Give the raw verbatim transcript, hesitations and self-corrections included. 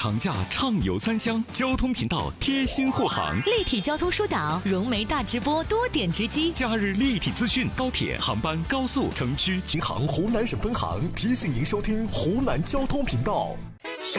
长假畅游三湘，交通频道贴心护航， 立体交通疏导，融媒大直播，多点直击， 假日立体资讯，高铁、航班、高速、城区。 秦航湖南省分行提醒您收听湖南交通频道。